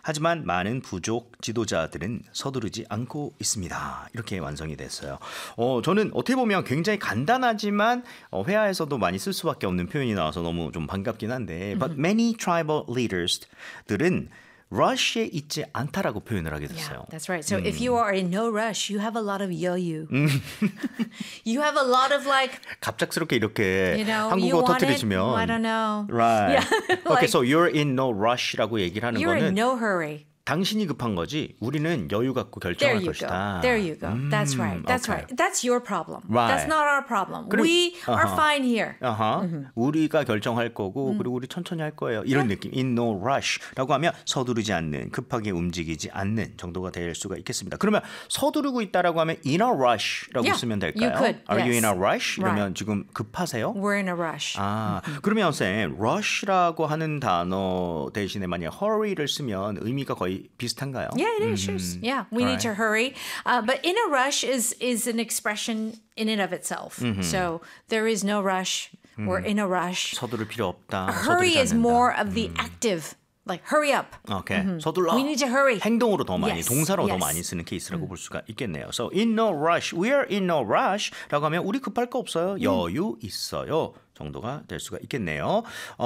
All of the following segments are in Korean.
하지만 많은 부족 지도자들은 서두르지 않고 있습니다. 이렇게 완성이 됐어요. 저는 어떻게 보면 굉장히 간단하지만 회화에서도 많이 쓸 수밖에 없는 표현이 나와서 너무 좀 반갑긴 한데 But many tribal leaders들은 rush에 있지 않다라고 표현을 하게 됐어요. Yeah, that's right. So if you are in no rush, you have a lot of yo-yo. You have a lot of like, 갑작스럽게 이렇게 you know, 한국어 you want 터뜨리시면 it? I don't know. Right. Yeah, Okay, like, so you're in no rush라고 얘기를 하는 you're in 거는 no hurry. 당신이 급한 거지 우리는 여유 갖고 There 결정할 you 것이다. go. There you go. That's right. That's okay. right. That's your problem. Right. That's not our problem. 그리고- We are fine here. 우리가 결정할 거고 그리고 우리 천천히 할 거예요. 이런 느낌. In no rush라고 하면 서두르지 않는, 급하게 움직이지 않는 정도가 될 수가 있겠습니다. 그러면 서두르고 있다라고 하면 in a rush라고 Yeah, 쓰면 될까요? you could, Are you in yes. a rush? 이러면 Right. 지금 급하세요? We're in a rush. 아, 그러면 쌤, rush라고 하는 단어 대신에 만약 hurry를 쓰면 의미가 거의 비슷한가요? Yeah, it is. Sure. Yeah, we need to hurry. But in a rush is an expression in and of itself. So there is no rush. We're in a rush. 서두를 필요 없다. Hurry 서두르지 is 않는다. more of the active. Like hurry up. 오케이. 서둘러. We need to hurry. 행동으로 더 많이, Yes, 동사로 더 yes. 많이 쓰는 케이스라고 볼 수가 있겠네요. So in no rush, we're in no rush라고 하면 우리 급할 거 없어요. 여유 있어요. 정도가 될 수가 있겠네요.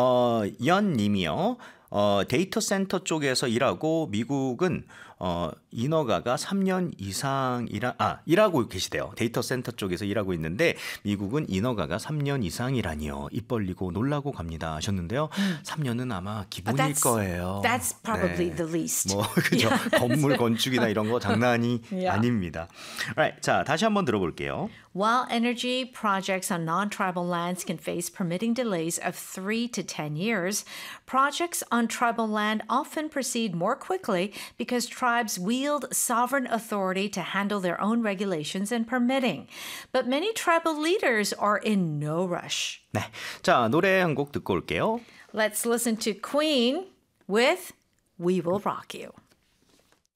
연님이요. 데이터 센터 쪽에서 일하고 미국은 인허가가 3년 이상 일하고 계시대요. 데이터 센터 쪽에서 일하고 있는데 미국은 인허가가 3년 이상이라니요. 입 벌리고 놀라고 갑니다 하셨는데요. 3년은 아마 기본일 거예요. That's probably 네. the least. 뭐 그죠. 건물 건축이나 이런 거 장난이 Yeah. 아닙니다. Right. 자, 다시 한번 들어볼게요. While energy projects on non-tribal lands can face permitting delays of 3 to 10 years, projects on tribal land often proceed more quickly because tribes wield sovereign authority to handle their own regulations and permitting. But many tribal leaders are in no rush. 네. 자, 노래 한 곡 듣고 올게요. Let's listen to Queen with We Will Rock You.